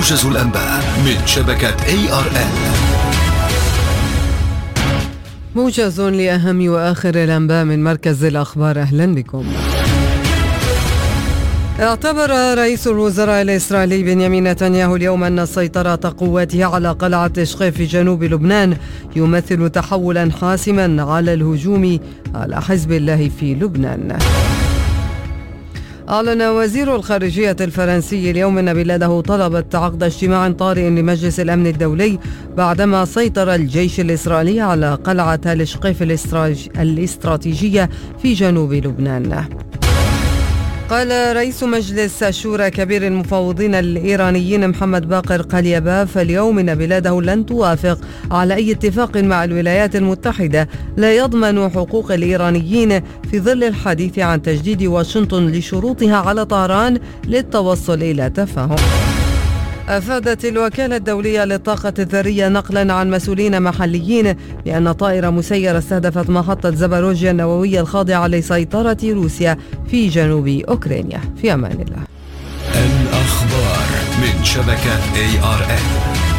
موجز الأنباء من شبكة ARN. موجز لأهم وآخر الأنباء من مركز الأخبار. أهلا بكم. اعتبر رئيس الوزراء الإسرائيلي بنيامين نتنياهو اليوم أن سيطرة قواته على قلعة إشقيف في جنوب لبنان يمثل تحولا حاسما على الهجوم على حزب الله في لبنان. أعلن وزير الخارجية الفرنسي اليوم أن بلاده طلبت عقد اجتماع طارئ لمجلس الأمن الدولي بعدما سيطر الجيش الإسرائيلي على قلعة الإشقيف الاستراتيجية في جنوب لبنان. قال رئيس مجلس الشورى كبير المفوضين الإيرانيين محمد باقر قليباف اليوم أن بلاده لن توافق على أي اتفاق مع الولايات المتحدة لا يضمن حقوق الإيرانيين في ظل الحديث عن تجديد واشنطن لشروطها على طهران للتوصل إلى تفاهم. أفادت الوكالة الدولية للطاقة الذرية نقلا عن مسؤولين محليين بأن طائرة مسيرة استهدفت محطة زاباروجيا النووية الخاضعة لسيطرة روسيا في جنوب أوكرانيا. في أمان الله. الأخبار من شبكة ARN.